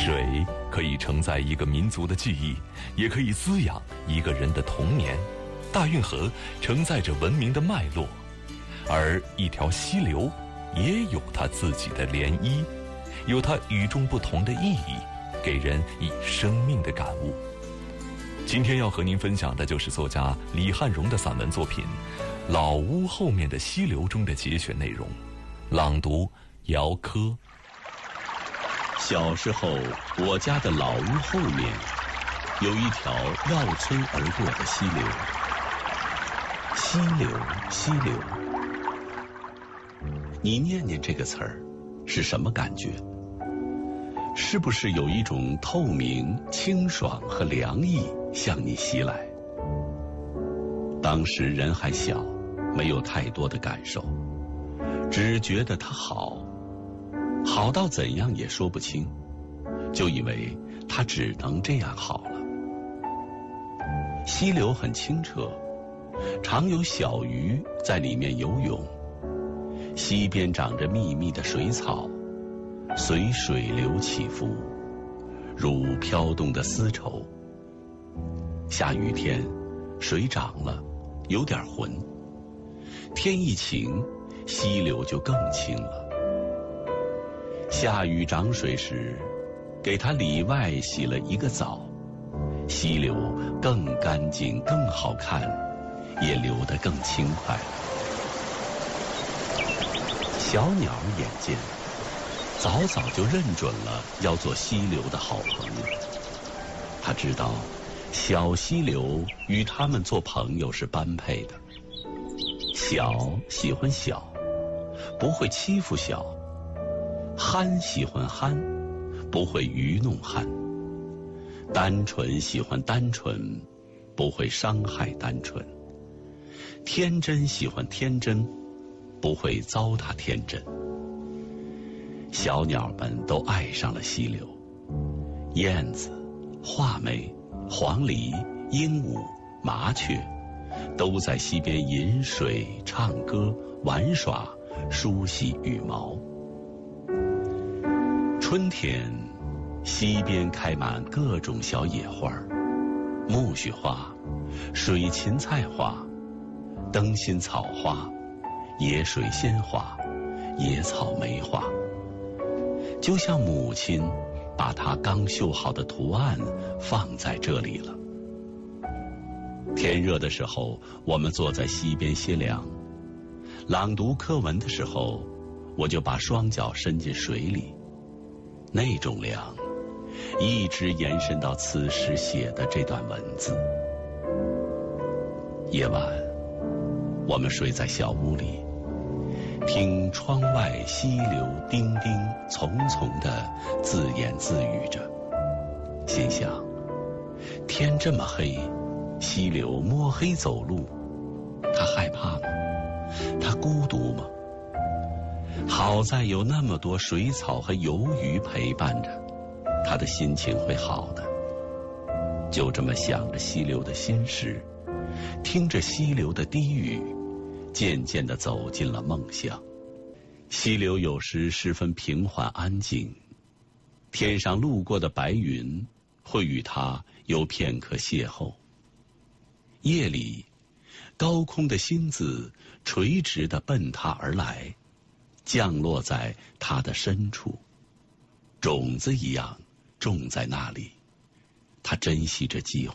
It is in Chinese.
水可以承载一个民族的记忆，也可以滋养一个人的童年。大运河承载着文明的脉络，而一条溪流也有它自己的涟漪，有它与众不同的意义，给人以生命的感悟。今天要和您分享的就是作家李汉荣的散文作品《老屋后面的溪流》中的节选内容，朗读姚科。 小时候，我家的老屋后面有一条绕村而过的溪流。溪流，溪流，你念念这个词儿，是什么感觉？是不是有一种透明、清爽和凉意向你袭来？当时人还小，没有太多的感受，只觉得它好，好到怎样也说不清，就以为它只能这样好了。溪流很清澈，常有小鱼在里面游泳，溪边长着密密的水草，随水流起伏，如飘动的丝绸。下雨天，水涨了，有点浑；天一晴，溪流就更清了。下雨涨水时，给它里外洗了一个澡，溪流更干净、更好看，也流得更轻快。小鸟眼尖，早早就认准了要做溪流的好朋友。他知道，小溪流与他们做朋友是般配的。小喜欢小，不会欺负小；憨喜欢憨，不会愚弄憨；单纯喜欢单纯，不会伤害单纯；天真喜欢天真，不会糟蹋天真。小鸟们都爱上了溪流，燕子、画眉、黄鹂、鹦鹉、麻雀，都在溪边饮水、唱歌、玩耍，梳洗羽毛。春天，溪边开满各种小野花，苜蓿花、水芹菜花、灯心草花、野水仙花、野草莓花，就像母亲把她刚绣好的图案放在这里了。天热的时候，我们坐在溪边歇凉；朗读课文的时候，我就把双脚伸进水里。那种凉，一直延伸到此时写的这段文字。夜晚，我们睡在小屋里，听窗外溪流叮叮从从地自言自语着，心想：天这么黑，溪流摸黑走路，他害怕吗？他孤独吗？好在有那么多水草和游鱼陪伴着，他的心情会好的。就这么想着溪流的心事，听着溪流的低语，渐渐地走进了梦乡。溪流有时十分平缓安静，天上路过的白云会与它有片刻邂逅。夜里，高空的星子垂直地奔它而来，降落在它的深处，种子一样种在那里。他珍惜着机会。